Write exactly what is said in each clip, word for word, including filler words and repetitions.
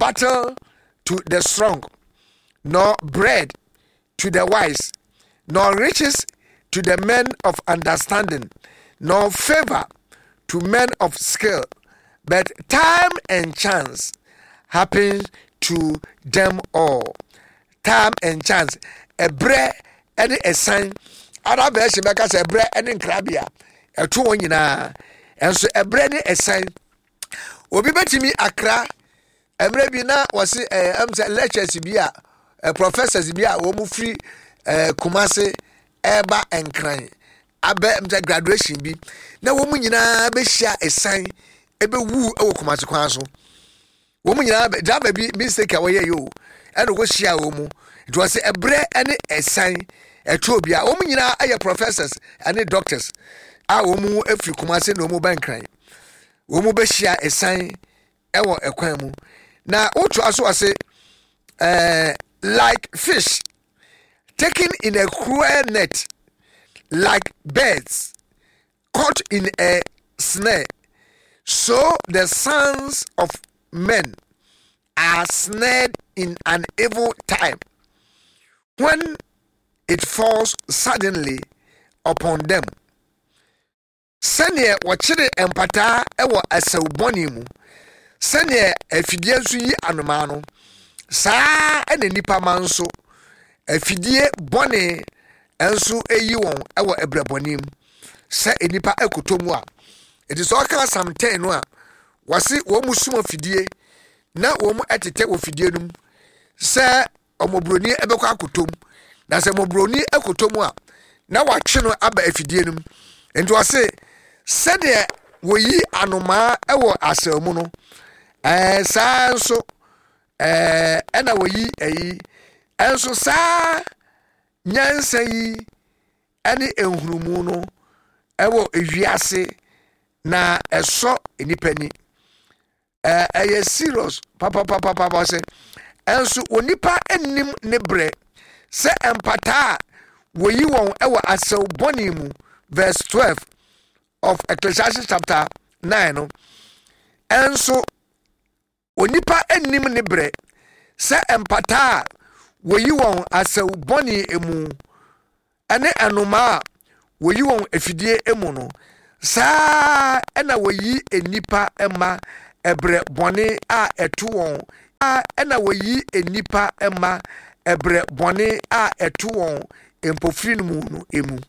battle to the strong, nor bread to the wise, nor riches to the men of understanding, nor favor to men of skill, but time and chance happen to them all. Time and chance. A bre any a sign. Other version because a bre any crabia. A two one yina. And so a bre any a sign. Obi betimi akra. Emre bi na was a um lectures bia a professors bia wo mu free uh, Kumasi eba and crying. Abe mta graduation bi na wo mu nyina be hia esan ebe wu e wo Kumasi kwan so wo mu nyina be da bi mistake a wo ye yo e no go hia wo mu it was ebre ene esan etwo bia wo mu nyina aye professors ene doctors a wo mu afri Kumasi na wo mu ban crying wo mu be hia esan e wo ekwan mu na wo to aso ase eh like fish taken in a cruel net, like birds caught in a snare, so the sons of men are snared in an evil time, when it falls suddenly upon them. Sene wachire empata ewo asewboni mu, sene afidie nso yi anoma no, saa ene nipa manso afidie bone enso eyi won ewo ebrebonim se enipa ekotomu a it is all kind some ten no a wase wo musum afidie na wo mu etete wo fidie num se omobroni ebekwa akotom na se mobroni ekotomu a na watwe no aba afidie num enti wase se de wo yi anoma ewo asawmu no eh saa nso eh ena wo yi eyi enso saa nyansa yi ene enhurumu no ewo ewiase na eso enipani eh eye serious papa papa papa se enso onipa ennim ne bre se empata wo yi won ewo asew boni mu verse twelve of Ecclesiastes chapter nine no enso onipa ennim ne bre se empata wo yi won asew boni emu ene anoma wo yi won afidie emu no saa ena wo yi enipa ema ebre boni a etu won a ena wo yi enipa ema ebre boni a etu won empofiri mu no emu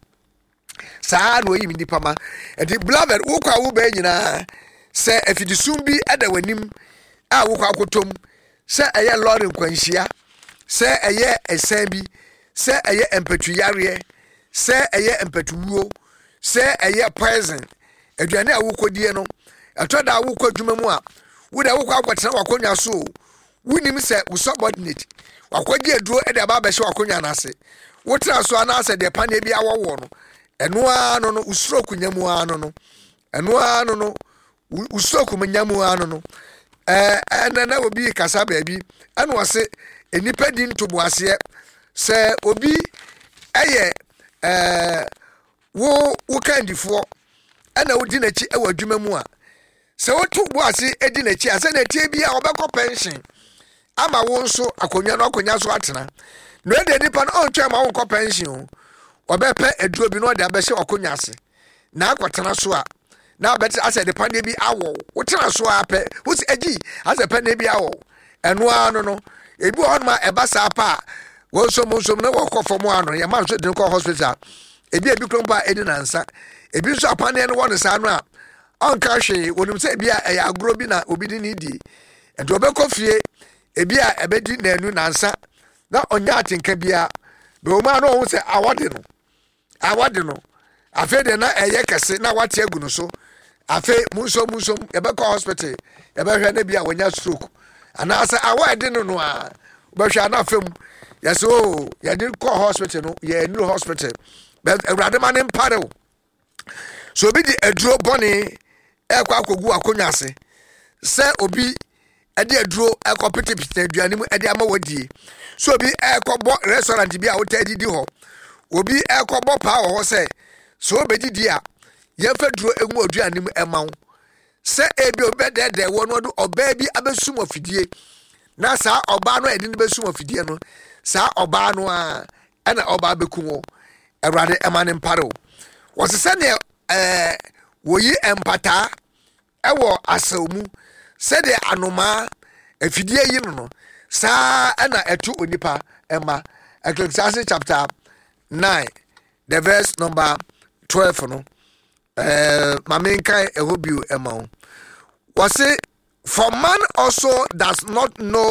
saa no yi nipa ma enti beloved wo kwa wo ba nyina se afidisum bi eda wanim a wo kwa akotom se eye lord nkwanhia se eye esen bi se eye empatuyare se eye empatuwo se eye poison aduane a wokodie no atoda a wokodwuma mu a wo da wokwa akwatena wakonwa so wunim se wo subordinate wakodie aduro e da ba ba hye wakonwa na ase wotra so ana ase de pane bi awowo no eno ano no usuro kunyamu ano no eno ano no usuro kunyamu ano no eh ena na obi kasa ba bi eno wase enipa di ntoboase se obi eye eh wo wo kandifo ana wodi nachi e wadwuma mu a se wotu boase edi nachi ase na tie bia obekọ pension ama wo nso akonwa no akonwa so atena no e de nipa no ontwe ma wo nkọ pension obepe eduro bi no de abehye akonwa ase na akwatena so a na abeti ase de pande bi awo wotena so ape wosi agi ase pande bi awo eno ano no ebi on ma ebasa pa wo so mo so na wo kofo mo ano ye ma so de ko hospital ebi ebi krompa edi nansa ebi so apane no won sa no a onka hwe wonim se ebi a ya agro bi na obi di ni di ento obekọ fie ebi a ebedi nanu nansa na onya atenka bia be o ma no wo se awode no awode no afi de na eye kese na wate agu no so afi munso munso ebekọ hospital ebehwe na bia wonya stroke ana asa awode no no a obehwe na afem yes oh ya di call hospital no ya new hospital but erade man impare so obi di aduro boni ekwa akogu akonwa ase se obi edi aduro ekopete pete aduane mu edi ama wadie so obi ekobo restaurant bi a wotadi di ho obi ekobo pa ho se so obedidi a ye fa duro enwu aduane mu emawo se ebi obedede wo no do oba bi abesum ofidie na saa ɔbaa no ɛde no bɛsum afidie no saa ɔbaa no a ɛna ɔbaa bɛku wɔ Awurade ɛma ne mpare wo wɔse sɛdeɛ ɛɛ wɔyi mpataa ɛwɔ asaw mu sɛdeɛ anomaa afidie yi no no saa ɛna ɛto onipa ɛma Ecclesiastes chapter nine the verse number twelve no ɛɛ mamenkan ɛhɔ bio ɛma wo wɔse for man also does not know